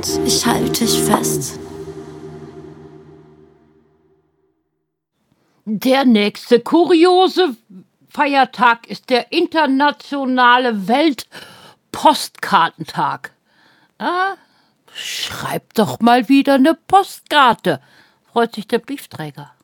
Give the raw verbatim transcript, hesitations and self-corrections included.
Hand, ich halte dich fest. Der nächste kuriose Feiertag ist der internationale Weltpostkartentag. Ah, schreib doch mal wieder eine Postkarte, freut sich der Briefträger.